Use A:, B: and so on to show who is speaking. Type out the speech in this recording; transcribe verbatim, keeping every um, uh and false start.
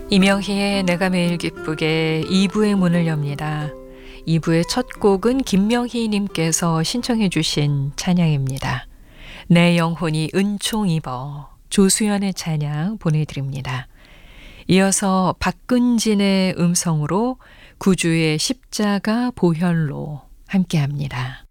A: 이명희의 내가 매일 기쁘게 이 부의 문을 엽니다. 이 부의 첫 곡은 김명희 님께서 신청해 주신 찬양입니다. 내 영혼이 은총 입어 조수연의 찬양 보내드립니다. 이어서 박근진의 음성으로 구주의 십자가 보혈로 함께합니다.